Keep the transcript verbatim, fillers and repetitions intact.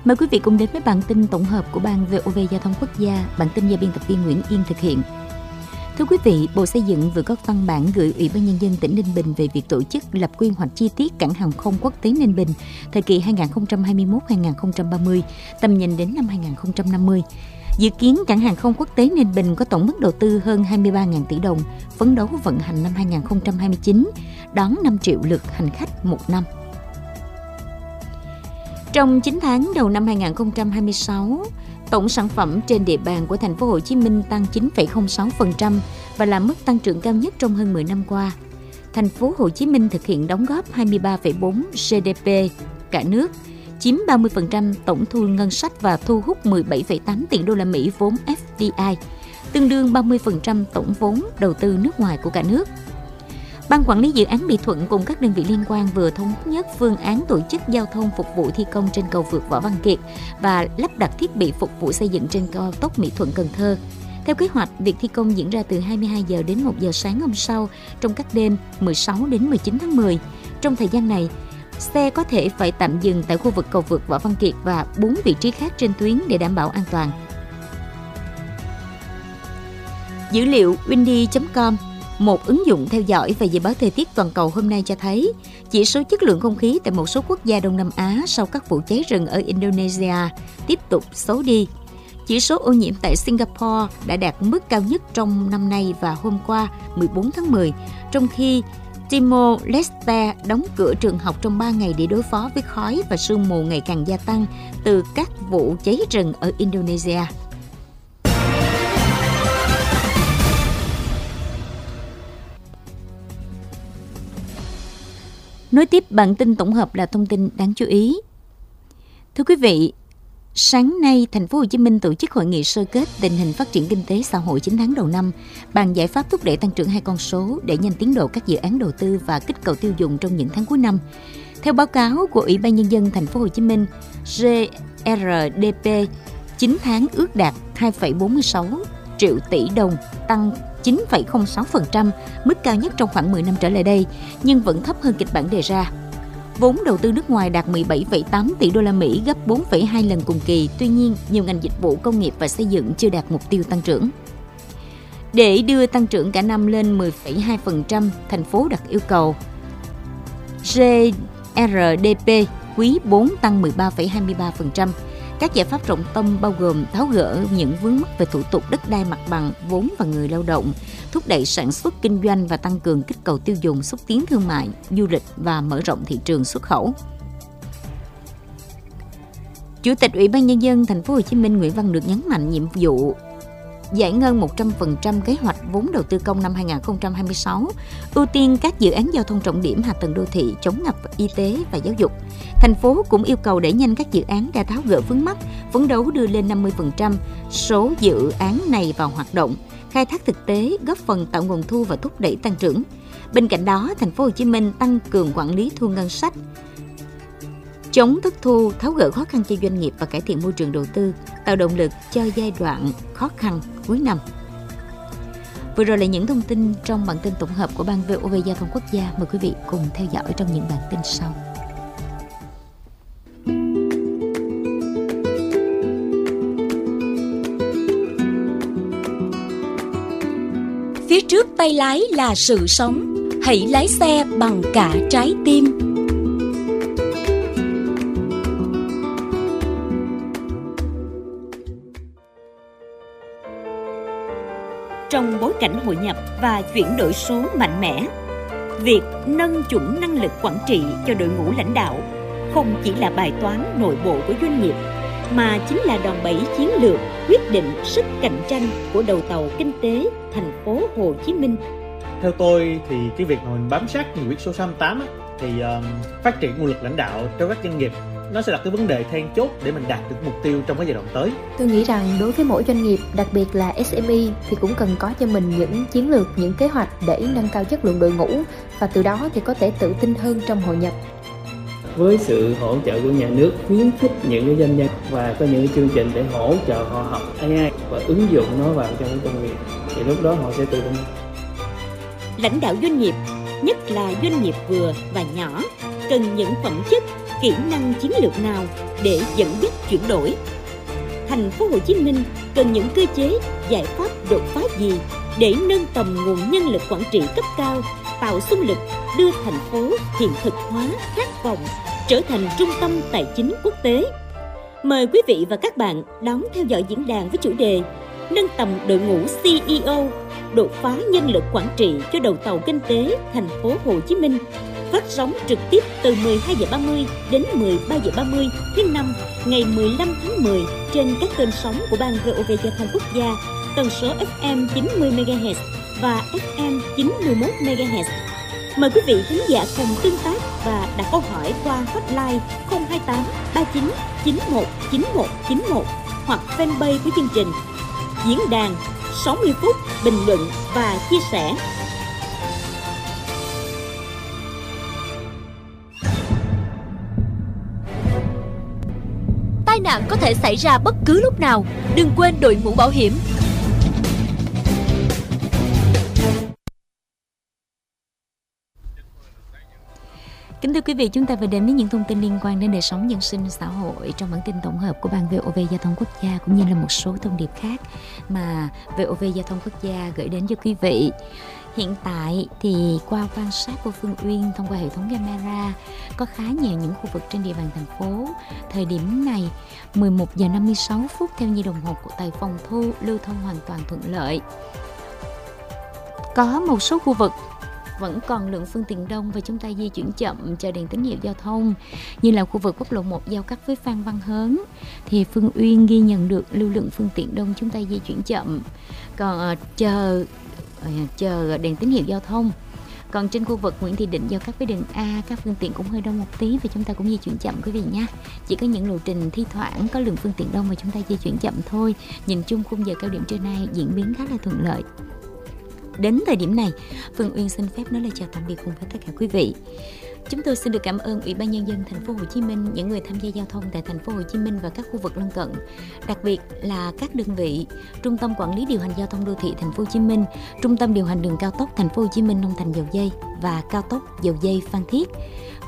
Mời quý vị cùng đến với bản tin tổng hợp của Ban vê o vê Giao thông Quốc gia. Bản tin do biên tập viên Nguyễn Yên thực hiện. Thưa quý vị, Bộ Xây dựng vừa có văn bản gửi Ủy ban Nhân dân tỉnh Ninh Bình về việc tổ chức lập quy hoạch chi tiết cảng hàng không quốc tế Ninh Bình thời kỳ hai nghìn không trăm hai mươi mốt đến hai nghìn không trăm ba mươi, tầm nhìn đến năm hai nghìn không trăm năm mươi. Dự kiến cảng hàng không quốc tế Ninh Bình có tổng mức đầu tư hơn hai mươi ba nghìn tỷ đồng, phấn đấu vận hành năm hai nghìn không trăm hai mươi chín, đón năm triệu lượt hành khách một năm. Trong chín tháng đầu năm hai nghìn không trăm hai mươi sáu, tổng sản phẩm trên địa bàn của thành phố Hồ Chí Minh tăng chín phẩy không sáu phần trăm và là mức tăng trưởng cao nhất trong hơn mười năm qua. Thành phố Hồ Chí Minh thực hiện đóng góp hai mươi ba phẩy bốn giê đê pê cả nước, chiếm ba mươi phần trăm tổng thu ngân sách và thu hút mười bảy phẩy tám tỷ đô la Mỹ vốn ép đê i, tương đương ba mươi phần trăm tổng vốn đầu tư nước ngoài của cả nước. Ban quản lý dự án Mỹ Thuận cùng các đơn vị liên quan vừa thống nhất phương án tổ chức giao thông phục vụ thi công trên cầu vượt Võ Văn Kiệt và lắp đặt thiết bị phục vụ xây dựng trên cao tốc Mỹ Thuận - Cần Thơ. Theo kế hoạch, việc thi công diễn ra từ hai mươi hai giờ đến một giờ sáng hôm sau trong các đêm mười sáu đến mười chín tháng mười. Trong thời gian này, xe có thể phải tạm dừng tại khu vực cầu vượt Võ Văn Kiệt và bốn vị trí khác trên tuyến để đảm bảo an toàn. Dữ liệu windy chấm com, một ứng dụng theo dõi và dự báo thời tiết toàn cầu hôm nay cho thấy chỉ số chất lượng không khí tại một số quốc gia Đông Nam Á sau các vụ cháy rừng ở Indonesia tiếp tục xấu đi. Chỉ số ô nhiễm tại Singapore đã đạt mức cao nhất trong năm nay và hôm qua mười bốn tháng mười, trong khi Timor-Leste đóng cửa trường học trong ba ngày để đối phó với khói và sương mù ngày càng gia tăng từ các vụ cháy rừng ở Indonesia. Nối tiếp bản tin tổng hợp là thông tin đáng chú ý. Thưa quý vị, sáng nay, Thành phố Hồ Chí Minh tổ chức hội nghị sơ kết tình hình phát triển kinh tế xã hội chín tháng đầu năm, bàn giải pháp thúc đẩy tăng trưởng hai con số để nhanh tiến độ các dự án đầu tư và kích cầu tiêu dùng trong những tháng cuối năm. Theo báo cáo của Ủy ban Nhân dân Thành phố Hồ Chí Minh, giê rờ đê pê chín tháng ước đạt hai phẩy bốn mươi sáu triệu tỷ đồng, tăng chín phẩy không sáu phần trăm, mức cao nhất trong khoảng mười năm trở lại đây, nhưng vẫn thấp hơn kịch bản đề ra. Vốn đầu tư nước ngoài đạt mười bảy phẩy tám tỷ đô la Mỹ, gấp bốn phẩy hai lần cùng kỳ. Tuy nhiên, nhiều ngành dịch vụ, công nghiệp và xây dựng chưa đạt mục tiêu tăng trưởng. Để đưa tăng trưởng cả năm lên mười phẩy hai phần trăm, thành phố đặt yêu cầu giê rờ đê pê quý bốn tăng mười ba phẩy hai mươi ba phần trăm. Các giải pháp trọng tâm bao gồm tháo gỡ những vướng mắc về thủ tục đất đai, mặt bằng, vốn và người lao động, thúc đẩy sản xuất kinh doanh và tăng cường kích cầu tiêu dùng, xúc tiến thương mại, du lịch và mở rộng thị trường xuất khẩu. Chủ tịch Ủy ban Nhân dân Thành phố Hồ Chí Minh Nguyễn Văn Được nhấn mạnh nhiệm vụ giải ngân một trăm phần trăm kế hoạch vốn đầu tư công năm hai nghìn không trăm hai mươi sáu, ưu tiên các dự án giao thông trọng điểm, hạ tầng đô thị, chống ngập, y tế và giáo dục. Thành phố cũng yêu cầu đẩy nhanh các dự án đã tháo gỡ vướng mắc, phấn đấu đưa lên năm mươi phần trăm số dự án này vào hoạt động, khai thác thực tế, góp phần tạo nguồn thu và thúc đẩy tăng trưởng. Bên cạnh đó, Thành phố Hồ Chí Minh tăng cường quản lý thu ngân sách, chống thất thu, tháo gỡ khó khăn cho doanh nghiệp và cải thiện môi trường đầu tư, tạo động lực cho giai đoạn khó khăn cuối năm. Vừa rồi là những thông tin trong bản tin tổng hợp của Ban vê o vê Giao thông Quốc gia. Mời quý vị cùng theo dõi trong những bản tin sau. Phía trước tay lái là sự sống, hãy lái xe bằng cả trái tim. Trong bối cảnh hội nhập và chuyển đổi số mạnh mẽ, việc nâng chuẩn năng lực quản trị cho đội ngũ lãnh đạo không chỉ là bài toán nội bộ của doanh nghiệp, mà chính là đòn bẩy chiến lược quyết định sức cạnh tranh của đầu tàu kinh tế thành phố Hồ Chí Minh. Theo tôi thì cái việc mà mình bám sát nghị quyết số sáu mươi tám á, thì uh, phát triển nguồn lực lãnh đạo cho các doanh nghiệp nó sẽ là cái vấn đề then chốt để mình đạt được mục tiêu trong cái giai đoạn tới. Tôi nghĩ rằng đối với mỗi doanh nghiệp, đặc biệt là ét em e, thì cũng cần có cho mình những chiến lược, những kế hoạch để nâng cao chất lượng đội ngũ và từ đó thì có thể tự tin hơn trong hội nhập. Với sự hỗ trợ của nhà nước, khuyến khích những cái doanh nhân và có những chương trình để hỗ trợ họ học a i và ứng dụng nó vào trong cái công việc, thì lúc đó họ sẽ tự tin. Lãnh đạo doanh nghiệp, nhất là doanh nghiệp vừa và nhỏ, cần những phẩm chất kỹ năng chiến lược nào để dẫn dắt chuyển đổi? Thành phố Hồ Chí Minh cần những cơ chế, giải pháp đột phá gì để nâng tầm nguồn nhân lực quản trị cấp cao, tạo xung lực đưa thành phố hiện thực hóa khát vọng trở thành trung tâm tài chính quốc tế? Mời quý vị và các bạn đón theo dõi diễn đàn với chủ đề Nâng tầm đội ngũ xê e ô, đột phá nhân lực quản trị cho đầu tàu kinh tế thành phố Hồ Chí Minh, phát sóng trực tiếp từ mười hai giờ ba mươi đến mười ba giờ ba mươi thứ năm ngày mười lăm tháng mười trên các kênh sóng của Ban vê o vê Giao thông Quốc gia, tần số ép em chín mươi mê ga héc và ép em chín mươi mốt mê ga héc. Mời quý vị khán giả cùng tương tác và đặt câu hỏi qua hotline không hai tám ba chín chín một chín một chín một hoặc fanpage của chương trình. Diễn đàn sáu mươi phút bình luận và chia sẻ. Tai nạn có thể xảy ra bất cứ lúc nào, đừng quên đội mũ bảo hiểm. Kính thưa quý vị, chúng ta vừa đến với những thông tin liên quan đến đời sống dân sinh xã hội trong bản tin tổng hợp của Ban vê o vê Giao thông Quốc gia, cũng như là một số thông điệp khác mà vê o vê Giao thông Quốc gia gửi đến cho quý vị. Hiện tại thì qua quan sát của Phương Uyên thông qua hệ thống camera, có khá nhiều những khu vực trên địa bàn thành phố thời điểm này mười một giờ năm mươi sáu phút theo như đồng hồ của tại phòng thu lưu thông hoàn toàn thuận lợi. Có một số khu vực vẫn còn lượng phương tiện đông và chúng ta di chuyển chậm chờ đèn tín hiệu giao thông, như là khu vực quốc lộ một giao cắt với Phan Văn Hớn thì Phương Uyên ghi nhận được lưu lượng phương tiện đông, chúng ta di chuyển chậm còn uh, chờ uh, chờ đèn tín hiệu giao thông. Còn trên khu vực Nguyễn Thị Định giao cắt với đường A, các phương tiện cũng hơi đông một tí và chúng ta cũng di chuyển chậm quý vị nhé. Chỉ có những lộ trình thi thoảng có lượng phương tiện đông mà chúng ta di chuyển chậm thôi. Nhìn chung khung giờ cao điểm trưa nay diễn biến khá là thuận lợi. Đến thời điểm này, Phương Uyên xin phép nói lời chào tạm biệt cùng với tất cả quý vị. Chúng tôi xin được cảm ơn Ủy ban Nhân dân thành phố Hồ Chí Minh, những người tham gia giao thông tại thành phố Hồ Chí Minh và các khu vực lân cận, đặc biệt là các đơn vị Trung tâm Quản lý điều hành giao thông đô thị thành phố Hồ Chí Minh, Trung tâm điều hành đường cao tốc thành phố Hồ Chí Minh Long Thành Dầu Dây và cao tốc Dầu Dây Phan Thiết.